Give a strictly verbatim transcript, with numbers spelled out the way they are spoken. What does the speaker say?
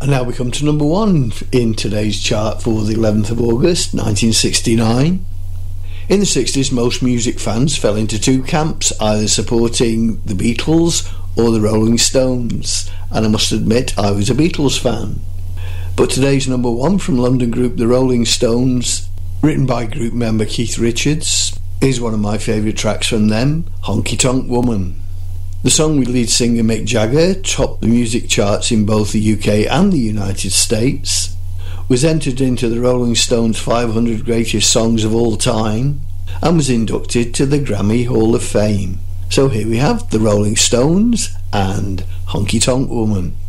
And now we come to number one in today's chart for the eleventh of August nineteen sixty-nine. In the sixties, most music fans fell into two camps, either supporting the Beatles or the Rolling Stones, and I must admit I was a Beatles fan. But today's number one from London group The Rolling Stones, written by group member Keith Richards, is one of my favourite tracks from them, Honky Tonk Woman. The song with lead singer Mick Jagger topped the music charts in both the U K and the United States, was entered into the Rolling Stones five hundred Greatest Songs of All Time, and was inducted to the Grammy Hall of Fame. So here we have the Rolling Stones and Honky Tonk Woman.